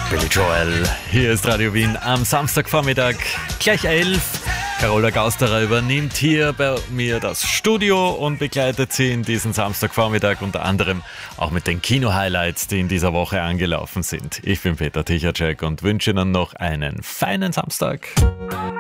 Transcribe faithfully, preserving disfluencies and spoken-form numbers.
Billy Joel, hier ist Radio Wien am Samstagvormittag, gleich elf. Carola Gausterer übernimmt hier bei mir das Studio und begleitet sie in diesen Samstagvormittag unter anderem auch mit den Kino-Highlights, die in dieser Woche angelaufen sind. Ich bin Peter Tichacek und wünsche Ihnen noch einen feinen Samstag.